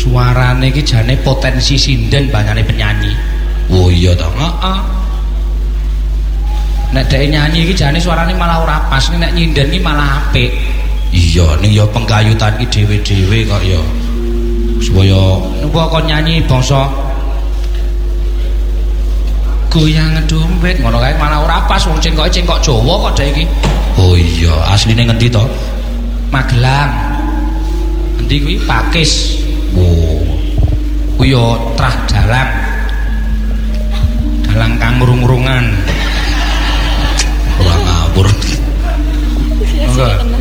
Suarane iki jane potensi sinden banyane penyanyi. Oh iya to, heeh. Nek dhek nyanyi iki jane suarane malah ora pas, nek nyinden iki malah apik. Iya, ning ya penggayutan iki dhewe-dhewe kok ya. Supaya engko kon nyanyi bangsa goyang dompet ngono kae malah ora pas wong cengkok Jawa kok dhek iki. Oh iya, asline ngendi to? Magelang. Endi kuwi? Pakis. Oh. Kuwi ya trah dalang. Dalang kang ngrung-ngrungan. Ora ngawur. Enggak.